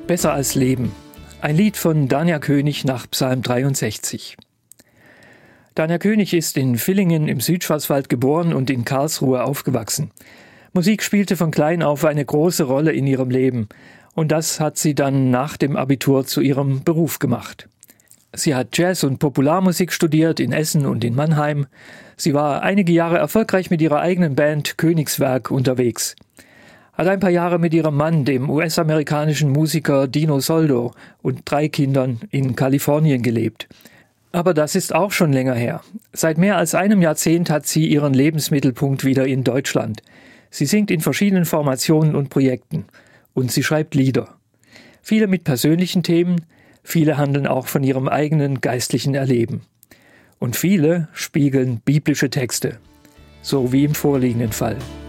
Besser als Leben. Ein Lied von Dania König nach Psalm 63. Dania König ist in Villingen im Südschwarzwald geboren und in Karlsruhe aufgewachsen. Musik spielte von klein auf eine große Rolle in ihrem Leben. Und das hat sie dann nach dem Abitur zu ihrem Beruf gemacht. Sie hat Jazz- und Popularmusik studiert in Essen und in Mannheim. Sie war einige Jahre erfolgreich mit ihrer eigenen Band Königswerk unterwegs. Hat ein paar Jahre mit ihrem Mann, dem US-amerikanischen Musiker Dino Soldo, und 3 Kindern in Kalifornien gelebt. Aber das ist auch schon länger her. Seit mehr als einem Jahrzehnt hat sie ihren Lebensmittelpunkt wieder in Deutschland. Sie singt in verschiedenen Formationen und Projekten. Und sie schreibt Lieder. Viele mit persönlichen Themen, viele handeln auch von ihrem eigenen geistlichen Erleben. Und viele spiegeln biblische Texte. So wie im vorliegenden Fall.